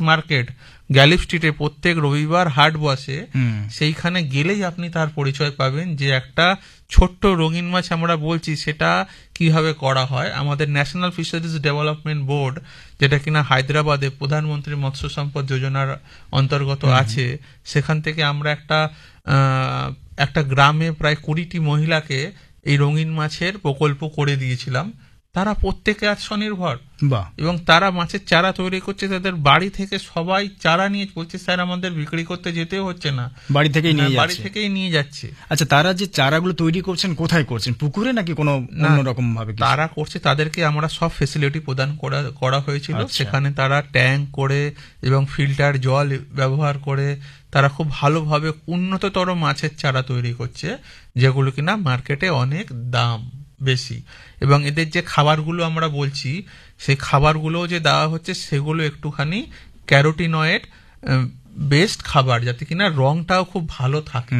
Market Galiff স্ট্রিটে প্রত্যেক রবিবার হাট বসে, সেইখানে গেলেই আপনি তার পরিচয় পাবেন যে একটা ছোট্ট রঙিন মাছ আমরা বলছি সেটা কিভাবে করা হয়। আমাদের ন্যাশনাল ফিশারিজ ডেভেলপমেন্ট বোর্ড, যেটা কিনা হায়দ্রাবাদে প্রধানমন্ত্রী মৎস্য সম্পদ যোজনার অন্তর্গত আছে, সেখান থেকে আমরা একটা গ্রামে প্রায় 20টি মহিলাকে এই রঙিন মাছের প্রকল্প করে দিয়েছিলাম। তারা প্রত্যেকে আজ স্বনির্ভর, এবং তারা মাছের চারা তৈরি করছে। তাদের বাড়ি থেকে সবাই চারা নিয়ে বলছে, স্যার আমাদের বিক্রি করতে যেতেও হচ্ছে না, বাড়ি থেকেই নিয়ে যাচ্ছে। আচ্ছা, তারা যে চারাগুলো তৈরি করছেন কোথায় করছেন, পুকুরে নাকি কোনো অন্যরকম ভাবে তারা করছে? তাদেরকে আমরা সব ফেসিলিটি প্রদান করা হয়েছিল। সেখানে তারা ট্যাঙ্ক করে এবং ফিল্টার জল ব্যবহার করে তারা খুব ভালোভাবে উন্নততর মাছের চারা তৈরি করছে, যেগুলো কিনা মার্কেটে অনেক দাম বেশি। এবং এদের যে খাবারগুলো আমরা বলছি, সেই খাবারগুলো যে দেওয়া হচ্ছে সেগুলো একটুখানি ক্যারোটিনয়েড বেস্ট খাবার, যাতে কিনা রংটাও খুব ভালো থাকে।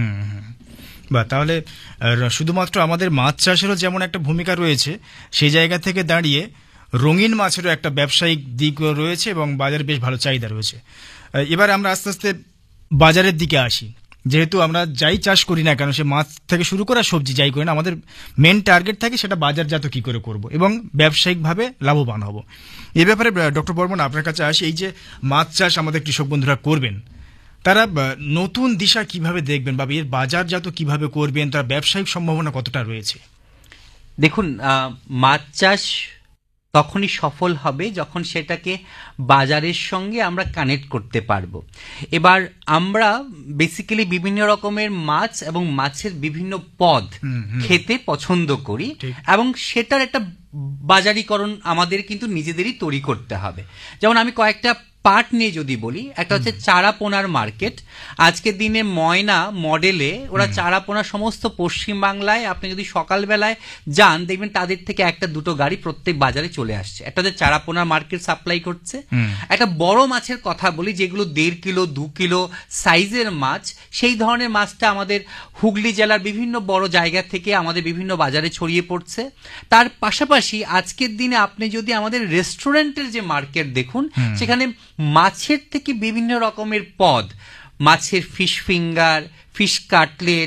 বা তাহলে শুধুমাত্র আমাদের মাছ চাষেরও যেমন একটা ভূমিকা রয়েছে, সেই জায়গা থেকে দাঁড়িয়ে রঙিন মাছেরও একটা ব্যবসায়িক দিক রয়েছে এবং বাজারে বেশ ভালো চাহিদা রয়েছে। এবার আমরা আস্তে আস্তে বাজারের দিকে আসি। যেহেতু আমরা যাই চাষ করি না কেন, সে মাছ থেকে শুরু করে সবজি যাই করি না, আমাদের মেন টার্গেট থাকে সেটা বাজারজাত কি করে করব এবং ব্যবসায়িকভাবে লাভবান হব। এই ব্যাপারে ডক্টর বর্মন আপনার কাছে আসি। এই যে মাছ চাষ আমাদের কৃষক বন্ধুরা করবেন, তারা নতুন দিশা কিভাবে দেখবেন বা এর বাজারজাত কিভাবে করবেন, তার ব্যবসায়িক সম্ভাবনা কতটা রয়েছে? দেখুন, মাছ চাষ তখনই সফল হবে যখন সেটাকে বাজারের সঙ্গে আমরা কানেক্ট করতে পারবো। এবার আমরা বেসিক্যালি বিভিন্ন রকমের মাছ এবং মাছের বিভিন্ন পদ খেতে পছন্দ করি, এবং সেটার একটা বাজারীকরণ আমাদের কিন্তু নিজেদেরই তৈরি করতে হবে। যেমন আমি কয়েকটা পার্ট নিয়ে যদি বলি, একটা হচ্ছে চারাপোনার মার্কেট। আজকের দিনে ময়না মডেলে ওরা চারাপোনা সমস্ত পশ্চিমবাংলায়, আপনি যদি সকালবেলায় যান দেখবেন তাদের থেকে একটা দুটো গাড়ি প্রত্যেক বাজারে চলে আসছে। একটা হচ্ছে চারাপোনার মার্কেট সাপ্লাই করছে। একটা বড় মাছের কথা বলি, যেগুলো 1.5 কিলো 2 কিলো সাইজের মাছ, সেই ধরনের মাছটা আমাদের হুগলি জেলার বিভিন্ন বড় জায়গা থেকে আমাদের বিভিন্ন বাজারে ছড়িয়ে পড়ছে। তার পাশাপাশি আজকের দিনে আপনি যদি আমাদের রেস্টুরেন্টের যে মার্কেট দেখুন, সেখানে মাছের থেকে বিভিন্ন রকমের পদ, মাছের fish finger, fish cutlet,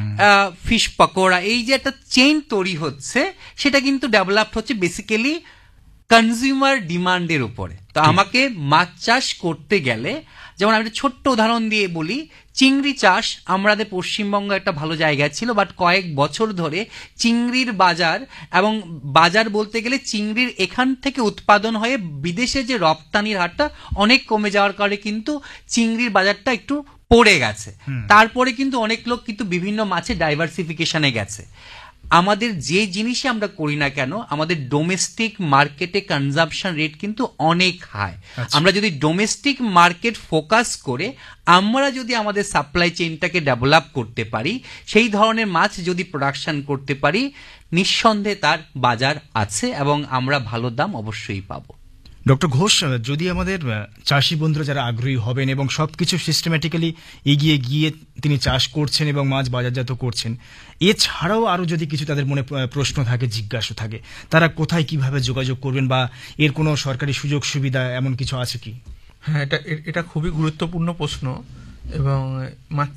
fish pakora, এই যে একটা চেইন তৈরি হচ্ছে, সেটা কিন্তু ডেভেলপ হচ্ছে বেসিক্যালি কনজিউমার ডিমান্ডের উপরে। তো আমাকে মাছ চাষ করতে গেলে, যেমন আমি একটা ছোট্ট উদাহরণ দিয়ে বলি, চিংড়ি চাষ আমাদের পশ্চিমবঙ্গ একটা ভালো জায়গায় ছিল, বাট কয়েক বছর ধরে চিংড়ির বাজার, এবং বাজার বলতে গেলে চিংড়ির এখান থেকে উৎপাদন হয়ে বিদেশে যে রপ্তানির হারটা অনেক কমে যাওয়ার কারণে কিন্তু চিংড়ির বাজারটা একটু পড়ে গেছে। তারপরে কিন্তু অনেক লোক কিন্তু বিভিন্ন মাছে ডাইভার্সিফিকেশনে গেছে। আমাদের যে জিনিসই আমরা করি না কেন, আমাদের ডোমেস্টিক মার্কেটে কনজাম্পশন রেট কিন্তু অনেক হাই। আমরা যদি ডোমেস্টিক মার্কেট ফোকাস করে আমরা যদি আমাদের সাপ্লাই চেইনটাকে ডেভেলপ করতে পারি, সেই ধরনের মাছ যদি প্রোডাকশন করতে পারি, নিঃসন্দেহে তার বাজার আছে এবং আমরা ভালো দাম অবশ্যই পাবো। ডক্টর ঘোষ, যদি আমাদের চাষি বন্ধুরা যারা আগ্রহী হবেন এবং সবকিছু সিস্টেম্যাটিক্যালি এগিয়ে গিয়ে তিনি চাষ করছেন এবং মাছ বাজারজাত করছেন, এছাড়াও আরো যদি কিছু তাদের মনে প্রশ্ন থাকে, জিজ্ঞাসা থাকে, তারা কোথায় কিভাবে যোগাযোগ করবেন বা এর কোনো সরকারি সুযোগ সুবিধা এমন কিছু আছে কি? হ্যাঁ, এটা খুবই গুরুত্বপূর্ণ প্রশ্ন, এবং মাছ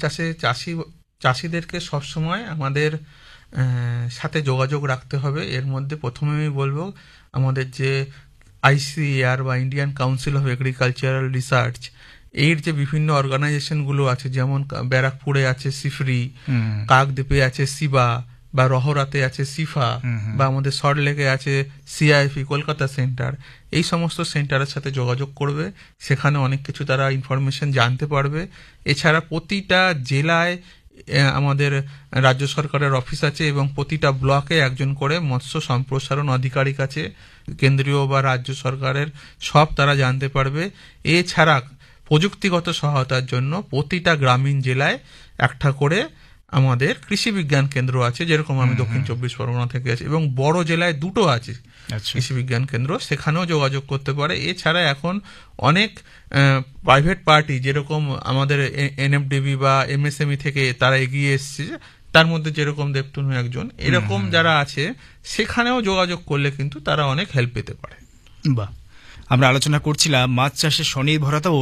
চাষিদেরকে সবসময় আমাদের সাথে যোগাযোগ রাখতে হবে। এর মধ্যে প্রথমে আমি বলবো, আমাদের যে ICAR বা Indian council of agricultural research, এর যে বিভিন্ন অর্গানাইজেশনগুলো আছে, যেমন ব্যারাকপুরে আছে সিফরি, কাকদ্বীপে আছে সিবা, বা রহরাতে আছে সিফা, বা আমাদের সল্টলেকে আছে CIFE কলকাতা সেন্টার, এই সমস্ত সেন্টারের সাথে যোগাযোগ করবে। সেখানে অনেক কিছু তারা ইনফরমেশন জানতে পারবে। এছাড়া প্রতিটা জেলায় আমাদের রাজ্য সরকারের অফিস আছে, এবং প্রতিটা ব্লকে একজন করে মৎস্য সম্প্রসারণ আধিকারিক আছে, কেন্দ্রীয় বা রাজ্য সরকারের, সব তারা জানতে পারবে। এছাড়া প্রযুক্তিগত সহায়তার জন্য প্রতিটা গ্রামীণ জেলায় একটা করে আমাদের কৃষি বিজ্ঞান কেন্দ্র আছে, যেরকম আমি দক্ষিণ 24 পরগনা থেকে আছি, এবং বড় জেলায় 2টো আছে কৃষি বিজ্ঞান কেন্দ্র, সেখানেও যোগাযোগ করতে পারে। এছাড়া এখন অনেক প্রাইভেট পার্টি, যেরকম আমাদের NFDB বা MSME থেকে তারা এগিয়ে এসছে, তার মধ্যে যেরকম দেবতুনু একজন, এরকম যারা আছে, সেখানেও যোগাযোগ করলে কিন্তু তারা অনেক হেল্প পেতে পারে। বাহ, আমরা আলোচনা করছিলাম মাছ চাষের স্বনির্ভরতা